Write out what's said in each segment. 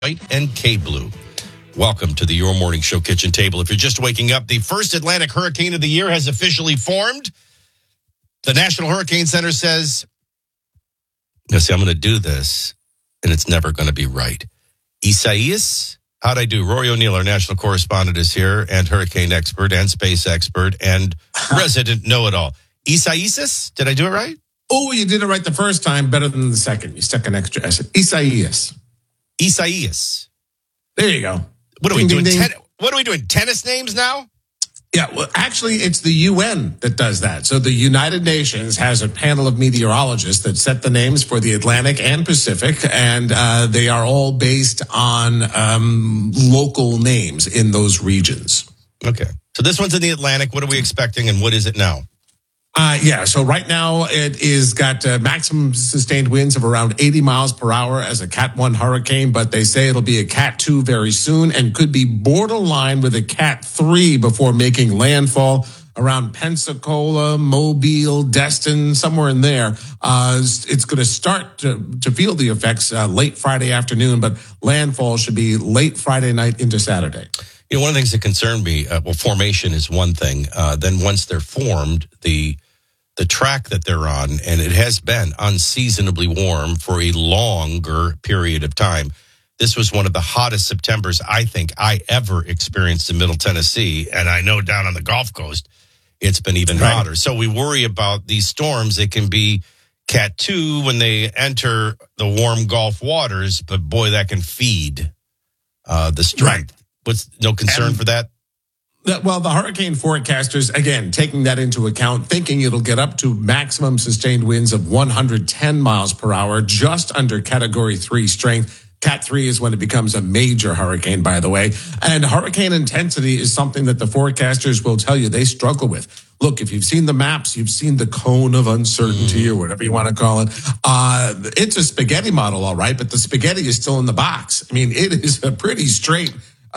White and K-Blue. Welcome to the Your Morning Show kitchen table. If you're just waking up, the first Atlantic hurricane of the year has officially formed. The National Hurricane Center says, I'm going to do this, and it's never going to be right. Isaias, how'd I do? Rory O'Neill, our national correspondent, is here, and hurricane expert, and space expert, and resident know-it-all. Isaias, did I do it right? Oh, you did it right the first time, better than the second. You stuck an extra S. Isaias. There you go. What are we doing? What are we doing? Tennis names now? Yeah, well, actually, it's the UN that does that. So the United Nations has a panel of meteorologists that set the names for the Atlantic and Pacific, and they are all based on local names in those regions. Okay. So this one's in the Atlantic. What are we expecting, and what is it now? So right now it is got maximum sustained winds of around 80 miles per hour as a Cat 1 hurricane, but they say it'll be a Cat 2 very soon and could be borderline with a Cat 3 before making landfall around Pensacola, Mobile, Destin, somewhere in there. It's going to start to feel the effects late Friday afternoon, but landfall should be late Friday night into Saturday. You know, one of the things that concerned me, formation is one thing. Then once they're formed, the track that they're on, and it has been unseasonably warm for a longer period of time. This was one of the hottest Septembers I think I ever experienced in Middle Tennessee, and I know down on the Gulf Coast, it's been even hotter. So we worry about these storms. They can be Cat 2 when they enter the warm Gulf waters, but boy, that can feed the strength. What's no concern for that? Well, the hurricane forecasters, again, taking that into account, thinking it'll get up to maximum sustained winds of 110 miles per hour, just under Category 3 strength. Cat 3 is when it becomes a major hurricane, by the way. And hurricane intensity is something that the forecasters will tell you they struggle with. Look, if you've seen the maps, you've seen the cone of uncertainty or whatever you want to call it. It's a spaghetti model, all right, but the spaghetti is still in the box. I mean, it is a pretty straight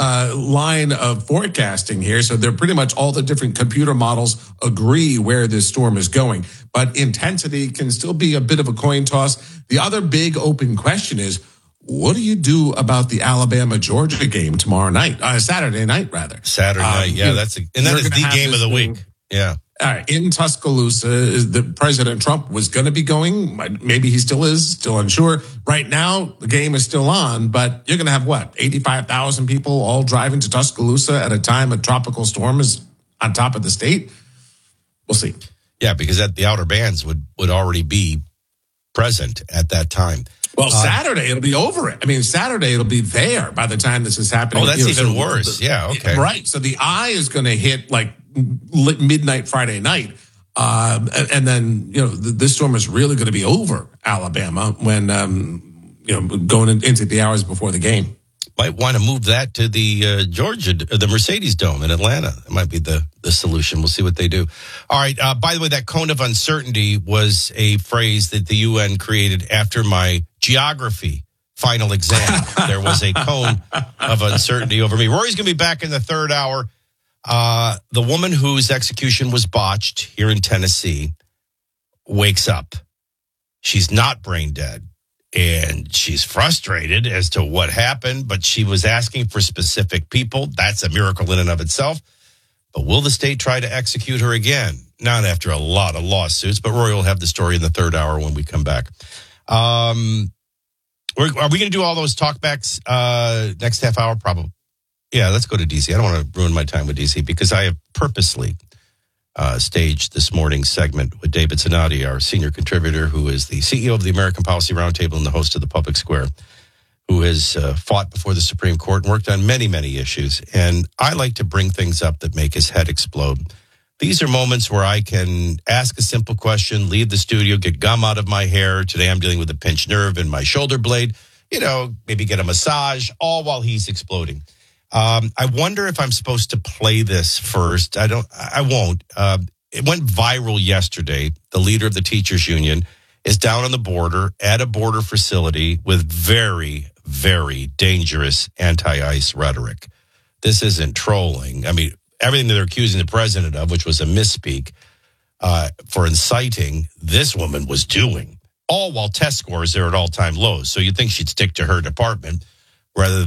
line of forecasting here. So they're pretty much all the different computer models agree where this storm is going. But intensity can still be a bit of a coin toss. The other big open question is, what do you do about the Alabama-Georgia game tomorrow night? Saturday night, rather. Saturday night, yeah. That is the game of the week. Yeah. All right, in Tuscaloosa, the President Trump was going to be going. Maybe he still is, still unsure. Right now, the game is still on, but you're going to have, 85,000 people all driving to Tuscaloosa at a time a tropical storm is on top of the state? We'll see. Yeah, because the outer bands would already be present at that time. Well, Saturday, it'll be over it. I mean, Saturday, it'll be there by the time this is happening. Oh, that's even worse. Yeah, okay. Right. So the eye is going to hit midnight Friday night. And then, this storm is really going to be over Alabama when, going into the hours before the game. Might want to move that to the the Mercedes Dome in Atlanta. That might be the solution. We'll see what they do. All right. By the way, that cone of uncertainty was a phrase that the UN created after my geography final exam. There was a cone of uncertainty over me. Rory's going to be back in the third hour. The woman whose execution was botched here in Tennessee wakes up. She's not brain dead. And she's frustrated as to what happened, but she was asking for specific people. That's a miracle in and of itself. But will the state try to execute her again? Not after a lot of lawsuits, but Rory will have the story in the third hour when we come back. Are we going to do all those talkbacks next half hour? Probably. Yeah, let's go to DC. I don't want to ruin my time with DC because I have purposely staged this morning's segment with David Zanotti, our senior contributor, who is the CEO of the American Policy Roundtable and the host of the Public Square, who has fought before the Supreme Court and worked on many, many issues. And I like to bring things up that make his head explode. These are moments where I can ask a simple question, leave the studio, get gum out of my hair. Today I'm dealing with a pinched nerve in my shoulder blade, maybe get a massage, all while he's exploding. I wonder if I'm supposed to play this first. I won't. It went viral yesterday. The leader of the teachers union is down on the border at a border facility with very, very dangerous anti-ICE rhetoric. This isn't trolling. I mean, everything that they're accusing the president of, which was a misspeak for inciting, this woman was doing. All while test scores are at all-time lows. So you'd think she'd stick to her department. rather